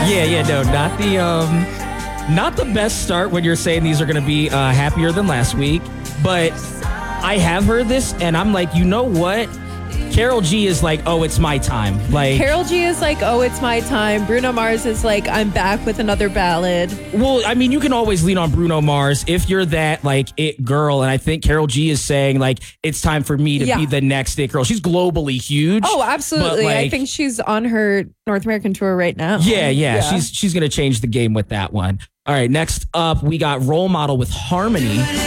No, not the best start when you're saying these are going to be happier than last week. But I have heard this, and I'm like, you know what? Karol G is like, oh, it's my time. Like Karol G is like, oh, it's my time. Bruno Mars is like, I'm back with another ballad. Well, I mean, you can always lean on Bruno Mars if you're that like it girl. And I think Karol G is saying like, it's time for me to be the next it girl. She's globally huge. Oh, absolutely. Like, I think she's on her North American tour right now. Yeah. She's going to change the game with that one. All right. Next up, we got Role Model with Harmony.